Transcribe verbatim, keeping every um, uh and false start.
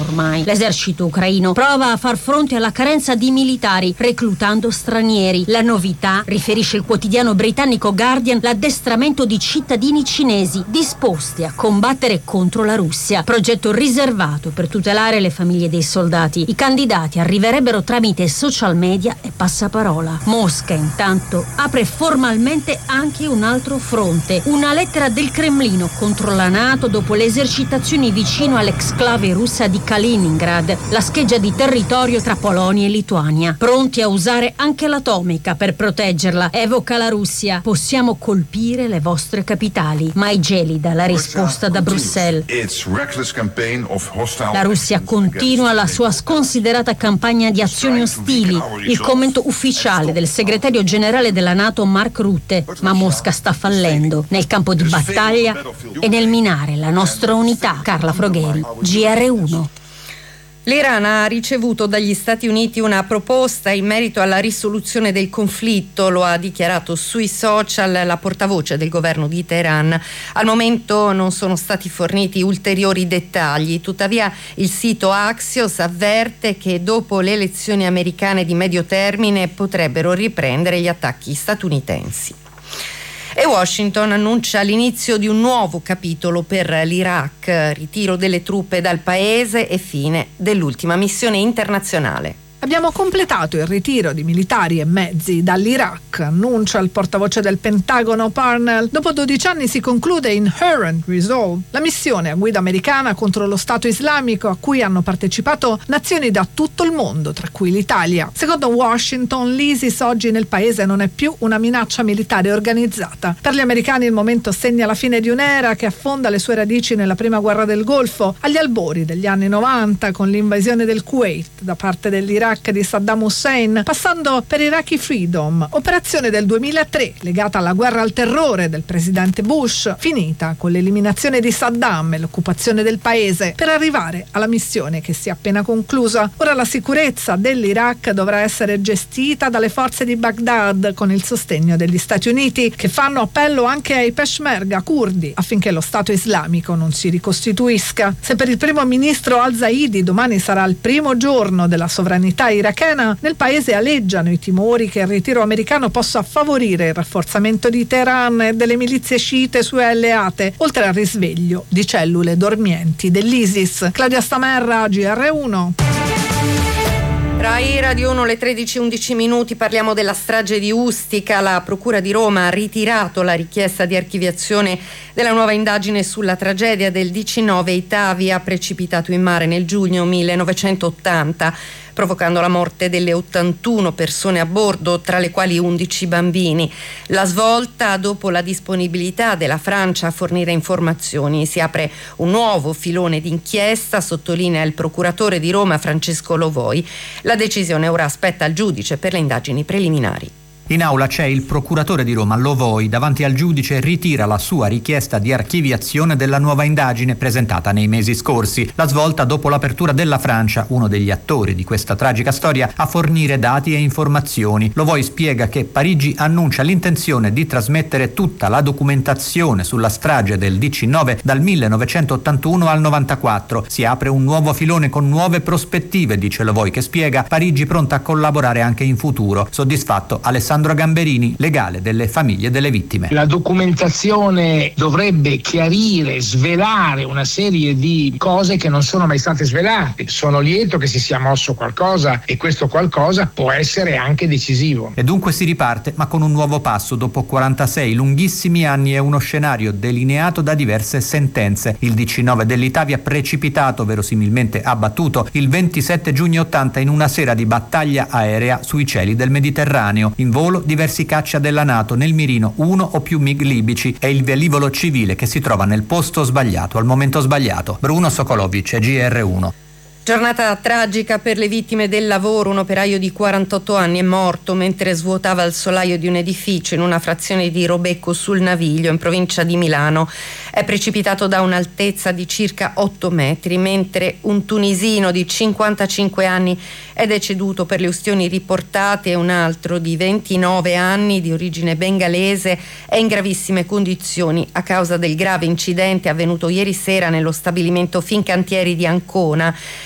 ormai. L'esercito ucraino prova a far fronte alla carenza di militari, reclutando stranieri. La novità, riferisce il quotidiano britannico Guardian, l'addestramento di cittadini cinesi disposti a combattere contro la Russia. Progetto riservato per tutelare le famiglie dei soldati. I candidati arriverebbero tramite social media e passaparola. Mosca intanto apre formalmente anche un altro fronte. Una lettera del Cremlino contro la NATO dopo le esercitazioni vicino all'exclave russa di Kaliningrad, la scheggia di territorio tra Polonia e Lituania. Pronti a usare anche l'atomica per proteggerla, evoca la Russia. Possiamo colpire le vostre capitali. Mai gelida la risposta da Bruxelles. La Russia continua la sua sconsiderata campagna di azioni ostili. Il commento ufficiale del segretario generale della NATO Mark Rutte. Ma Mosca sta fallendo nel campo di battaglia e nel minare la nostra unità. Carla Frogheri, G R uno. L'Iran ha ricevuto dagli Stati Uniti una proposta in merito alla risoluzione del conflitto, lo ha dichiarato sui social la portavoce del governo di Teheran. Al momento non sono stati forniti ulteriori dettagli, tuttavia il sito Axios avverte che dopo le elezioni americane di medio termine potrebbero riprendere gli attacchi statunitensi. E Washington annuncia l'inizio di un nuovo capitolo per l'Iraq, ritiro delle truppe dal paese e fine dell'ultima missione internazionale. Abbiamo completato il ritiro di militari e mezzi dall'Iraq, annuncia il portavoce del Pentagono Parnell. Dopo dodici anni si conclude Inherent Resolve, la missione a guida americana contro lo Stato islamico a cui hanno partecipato nazioni da tutto il mondo, tra cui l'Italia. Secondo Washington, l'ISIS oggi nel paese non è più una minaccia militare organizzata. Per gli americani il momento segna la fine di un'era che affonda le sue radici nella prima guerra del Golfo, agli albori degli anni novanta con l'invasione del Kuwait da parte dell'Iraq di Saddam Hussein, passando per Iraqi Freedom, operazione del duemilatré legata alla guerra al terrore del presidente Bush, finita con l'eliminazione di Saddam e l'occupazione del paese, per arrivare alla missione che si è appena conclusa. Ora la sicurezza dell'Iraq dovrà essere gestita dalle forze di Baghdad con il sostegno degli Stati Uniti, che fanno appello anche ai Peshmerga curdi affinché lo Stato islamico non si ricostituisca. Se per il primo ministro al-Zaidi domani sarà il primo giorno della sovranità irachena, nel paese aleggiano i timori che il ritiro americano possa favorire il rafforzamento di Teheran e delle milizie sciite sue alleate, oltre al risveglio di cellule dormienti dell'ISIS. Claudia Stamerra, G R uno. Rai Radio uno, le tredici e undici minuti, parliamo della strage di Ustica. La Procura di Roma ha ritirato la richiesta di archiviazione della nuova indagine sulla tragedia del diciannove Itavia, precipitato in mare nel giugno millenovecentottanta, provocando la morte delle ottantuno persone a bordo, tra le quali undici bambini. La svolta dopo la disponibilità della Francia a fornire informazioni. Si apre un nuovo filone d'inchiesta, sottolinea il procuratore di Roma Francesco Lovoi. La decisione ora aspetta al giudice per le indagini preliminari. In aula c'è il procuratore di Roma Lovoi, davanti al giudice ritira la sua richiesta di archiviazione della nuova indagine presentata nei mesi scorsi. La svolta dopo l'apertura della Francia, uno degli attori di questa tragica storia, a fornire dati e informazioni. Lovoi spiega che Parigi annuncia l'intenzione di trasmettere tutta la documentazione sulla strage del diciannove dal millenovecentottantuno al novantaquattro. Si apre un nuovo filone con nuove prospettive, dice Lovoi, che spiega Parigi pronta a collaborare anche in futuro. Soddisfatto Alessandro Gamberini, legale delle famiglie delle vittime. La documentazione dovrebbe chiarire, svelare una serie di cose che non sono mai state svelate. Sono lieto che si sia mosso qualcosa e questo qualcosa può essere anche decisivo. E dunque si riparte, ma con un nuovo passo dopo quarantasei lunghissimi anni e uno scenario delineato da diverse sentenze. Il diciannove dell'Itavia precipitato, verosimilmente abbattuto, il ventisette giugno ottanta in una sera di battaglia aerea sui cieli del Mediterraneo. In volo diversi caccia della NATO, nel mirino uno o più MiG libici e il velivolo civile che si trova nel posto sbagliato al momento sbagliato. Bruno Sokolovic, G R uno. Giornata tragica per le vittime del lavoro. Un operaio di quarantotto anni è morto mentre svuotava il solaio di un edificio in una frazione di Robecco sul Naviglio, in provincia di Milano. È precipitato da un'altezza di circa otto metri, mentre un tunisino di cinquantacinque anni è deceduto per le ustioni riportate e un altro di ventinove anni di origine bengalese è in gravissime condizioni a causa del grave incidente avvenuto ieri sera nello stabilimento Fincantieri di Ancona.